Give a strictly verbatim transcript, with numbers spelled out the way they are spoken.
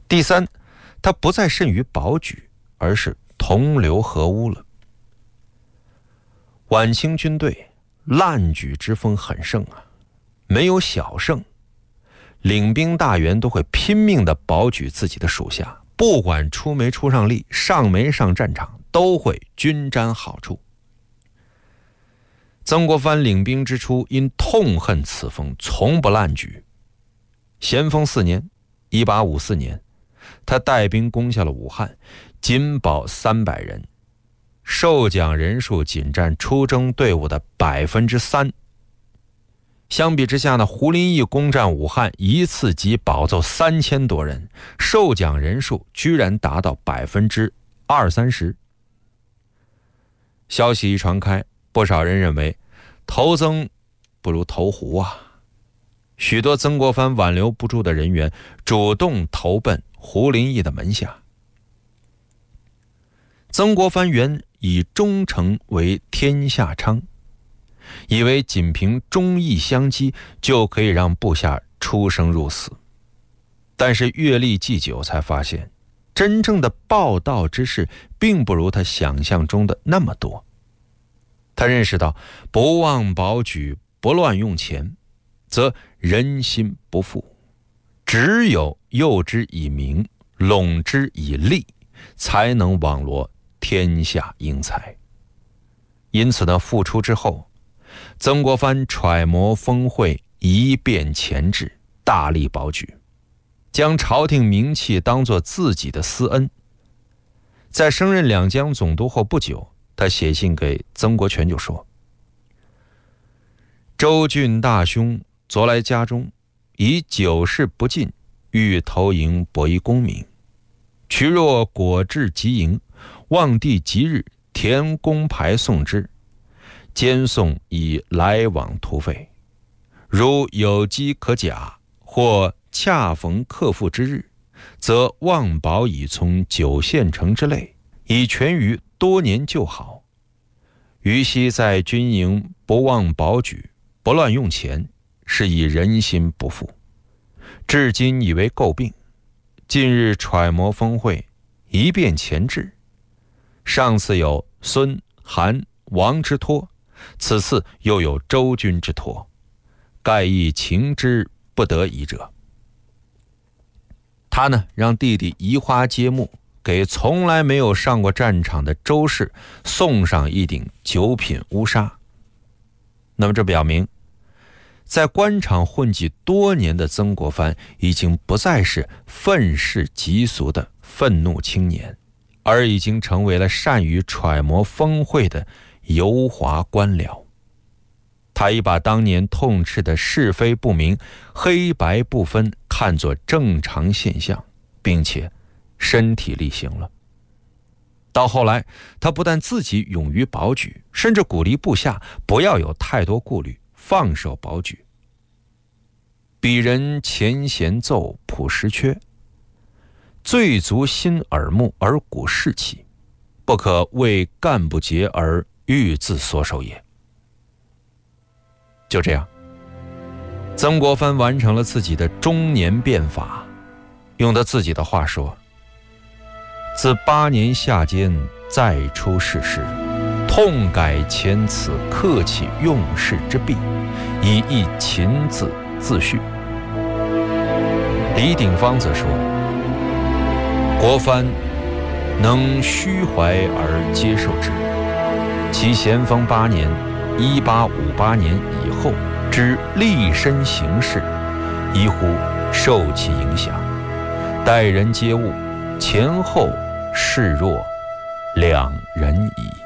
第三，他不再甚于保举，而是同流合污了。晚清军队滥举之风很盛啊，没有小胜，领兵大员都会拼命地保举自己的属下，不管出没出上力，上没上战场，都会均沾好处。曾国藩领兵之初，因痛恨此风，从不滥举。咸丰四年一八五四年，他带兵攻下了武汉，仅保三百人，受奖人数仅占出征队伍的百分之三。相比之下呢，胡林翼攻占武汉，一次即保奏三千多人，受奖人数居然达到百分之二三十。消息一传开，不少人认为投曾不如投胡啊。许多曾国藩挽留不住的人员主动投奔胡林翼的门下。曾国藩原以忠诚为天下昌，以为仅凭忠义相激就可以让部下出生入死。但是阅历既久，才发现真正的报道之事并不如他想象中的那么多。他认识到不忘保举，不乱用钱，则人心不复，只有诱之以名，拢之以利，才能网罗天下英才。因此呢，复出之后，曾国藩揣摩峰会，一变前制，大力保举，将朝廷名气当作自己的私恩。在升任两江总督后不久，他写信给曾国荃就说：周郡大兄昨来家中，以酒事不尽，欲投营博一功名。渠若果至即营，望帝即日填公牌送之，兼送以来往途费。如有机可假，或恰逢克复之日，则望保以从九县城之类，以全于多年旧好。余昔在军营不忘保举，不乱用钱，是以人心不复，至今以为诟病。近日揣摩峰会，一变前制，上次有孙、韩、王之托，此次又有周军之托，盖亦情之不得已者。他呢，让弟弟移花接木，给从来没有上过战场的周氏送上一顶九品乌纱。那么这表明，在官场混迹多年的曾国藩已经不再是愤世嫉俗的愤怒青年，而已经成为了善于揣摩峰会的油滑官僚。他已把当年痛斥的是非不明、黑白不分看作正常现象，并且身体力行了。到后来，他不但自己勇于保举，甚至鼓励部下不要有太多顾虑，放手保举。鄙人前贤奏朴实缺，最足心耳目而鼓士气，不可为干部节而欲自所守也。就这样，曾国藩完成了自己的中年变法。用他自己的话说：自八年夏间再出仕时，痛改前此客气用事之弊，以一勤字自序。李鼎芳则说：国藩能虚怀而接受之，其咸丰八年一八五八年以后之立身行事，宜乎受其影响，待人接物，前后视若两人矣。